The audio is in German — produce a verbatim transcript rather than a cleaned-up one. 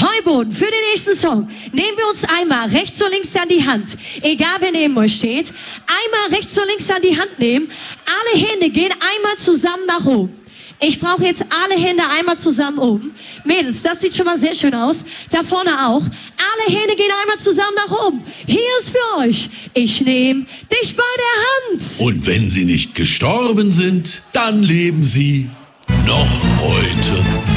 Heuboden, für den nächsten Song nehmen wir uns einmal rechts und links an die Hand. Egal, wer neben euch steht. Einmal rechts und links an die Hand nehmen. Alle Hände gehen einmal zusammen nach oben. Ich brauche jetzt alle Hände einmal zusammen oben. Mädels, das sieht schon mal sehr schön aus. Da vorne auch. Alle Hände gehen einmal zusammen nach oben. Hier ist für euch. Ich nehme dich bei der Hand. Und wenn sie nicht gestorben sind, dann leben sie noch heute.